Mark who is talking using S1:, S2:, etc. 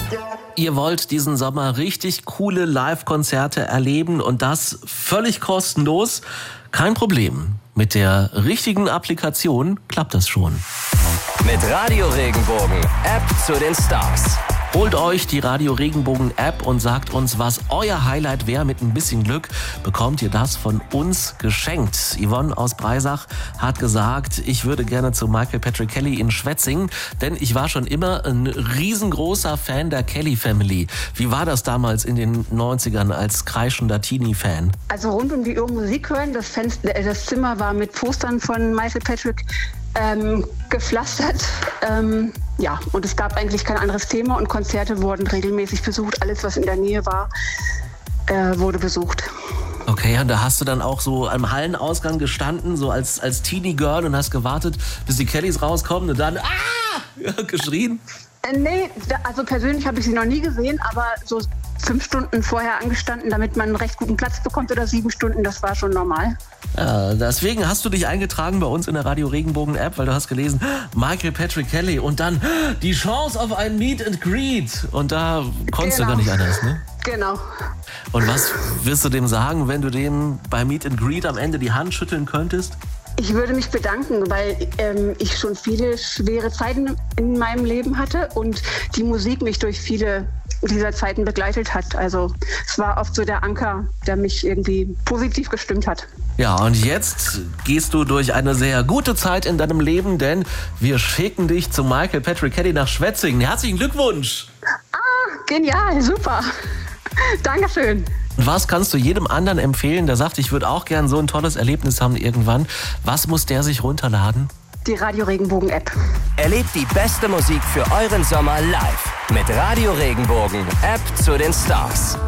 S1: Ihr wollt diesen Sommer richtig coole Live-Konzerte erleben und das völlig kostenlos? Kein Problem. Mit der richtigen Applikation klappt das schon.
S2: Mit Radio Regenbogen, App zu den Stars.
S1: Holt euch die Radio Regenbogen App und sagt uns, was euer Highlight wäre. Mit ein bisschen Glück bekommt ihr das von uns geschenkt. Yvonne aus Breisach hat gesagt, ich würde gerne zu Michael Patrick Kelly in Schwetzingen, denn ich war schon immer ein riesengroßer Fan der Kelly Family. Wie war das damals in den 90ern als kreischender Teenie-Fan?
S3: Also rund um die Uhr Musik hören. Das Zimmer war mit Postern von Michael Patrick gepflastert. Ja, und es gab eigentlich kein anderes Thema und Konzerte wurden regelmäßig besucht. Alles, was in der Nähe war, wurde besucht.
S1: Okay, und da hast du dann auch so am Hallenausgang gestanden, so als Teenie-Girl und hast gewartet, bis die Kellys rauskommen und dann geschrien?
S3: Nee, also persönlich habe ich sie noch nie gesehen, aber so 5 Stunden vorher angestanden, damit man einen recht guten Platz bekommt oder 7 Stunden, das war schon normal.
S1: Ja, deswegen hast du dich eingetragen bei uns in der Radio Regenbogen App, weil du hast gelesen, Michael Patrick Kelly und dann die Chance auf ein Meet and Greet und da konntest du gar nicht anders, ne?
S3: Genau.
S1: Und was wirst du dem sagen, wenn du dem bei Meet and Greet am Ende die Hand schütteln könntest?
S3: Ich würde mich bedanken, weil ich schon viele schwere Zeiten in meinem Leben hatte und die Musik mich durch viele dieser Zeiten begleitet hat. Also es war oft so der Anker, der mich irgendwie positiv gestimmt hat.
S1: Ja, und jetzt gehst du durch eine sehr gute Zeit in deinem Leben, denn wir schicken dich zu Michael Patrick Kelly nach Schwetzingen. Herzlichen Glückwunsch!
S3: Genial, super. Dankeschön.
S1: Und was kannst du jedem anderen empfehlen, der sagt, ich würde auch gern so ein tolles Erlebnis haben irgendwann? Was muss der sich runterladen?
S3: Die Radio Regenbogen App.
S2: Erlebt die beste Musik für euren Sommer live mit Radio Regenbogen, App zu den Stars.